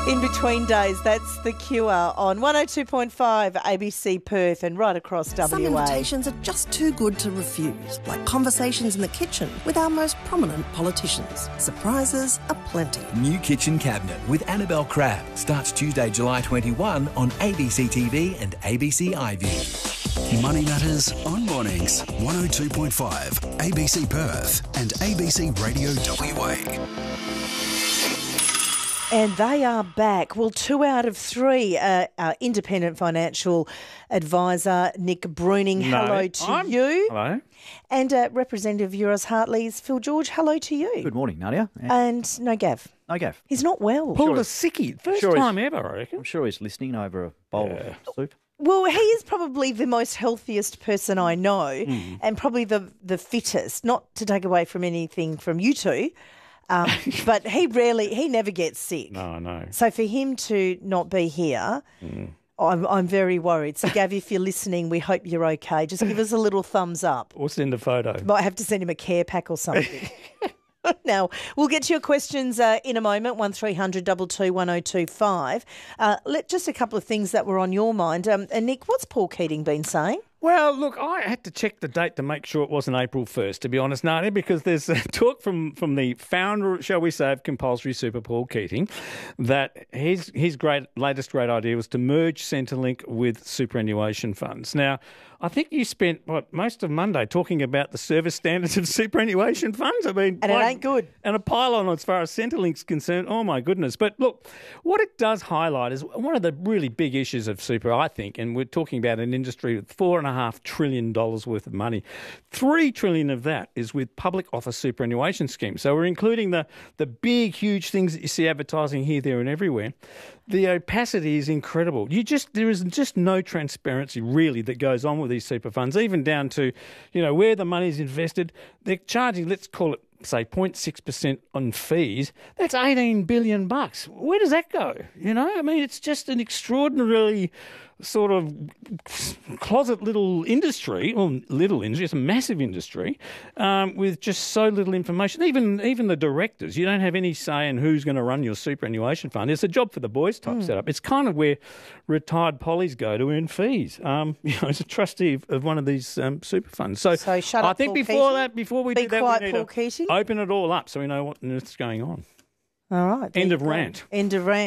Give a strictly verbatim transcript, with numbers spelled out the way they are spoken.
In between days, that's The Cure on one oh two point five A B C Perth and right across W A. Some invitations are just too good to refuse, like conversations in the kitchen with our most prominent politicians. Surprises aplenty. New Kitchen Cabinet with Annabelle Crabb starts Tuesday, July twenty-first on A B C T V and A B C iView. Money Matters on Mornings, one oh two point five A B C Perth and A B C Radio W A. And they are back. Well, two out of three. Uh, our independent financial advisor, Nick Bruning, No, hello to I'm- you. Hello. And uh, Representative Euros Hartley's Phil George, hello to you. Good morning, Nadia. And no Gav. No, Gav. He's not well. Pulled a sickie. First sure time ever, I reckon. I'm sure he's listening over a bowl of soup. Well, he is probably the most healthiest person I know Hmm. and probably the, the fittest, not to take away from anything from you two, um, but he rarely, he never gets sick. No, no. So for him to not be here, Hmm. I'm, I'm very worried. So, Gav, if you're listening, we hope you're okay. Just give us a little thumbs up. We'll send a photo. Might have to send him a care pack or something. Now, we'll get to your questions uh, in a moment, one three hundred two two one oh two five. Uh, let, just a couple of things that were on your mind. Um, and Nick, what's Paul Keating been saying? Well, look, I had to check the date to make sure it wasn't April first, to be honest, Nadia, because there's uh, talk from, from the founder, shall we say, of Compulsory Super, Paul Keating, that his his great latest great idea was to merge Centrelink with superannuation funds. Now, I think you spent, what, most of Monday talking about the service standards of superannuation funds. I mean, And it ain't good. And a pile-on as far as Centrelink's concerned. Oh, my goodness. But look, what it does highlight is one of the really big issues of super, I think, and we're talking about an industry with four and a half trillion dollars worth of money. Three trillion of that is with public office superannuation schemes. So we're including the, the big, huge things that you see advertising here, there and everywhere. The opacity is incredible. You just there is just no transparency really that goes on with these super funds, even down to, you know, where the money's invested. They're charging, let's call it, say, zero point six percent on fees. That's eighteen billion bucks. Where does that go? You know, I mean, it's just an extraordinarily sort of closet little industry, or little industry, it's a massive industry, um, with just so little information. Even even the directors, you don't have any say in who's going to run your superannuation fund. It's a job for the boys type Mm. setup. It's kind of where retired pollies go to earn fees. Um, you know, as a trustee of, of one of these um, super funds. So, So shut I up, think Paul before Keating. that, before we Be do that, quiet, we need Paul to Keating. open it all up so we know what on earth's going on. All right. there End you of go. rant. End of rant.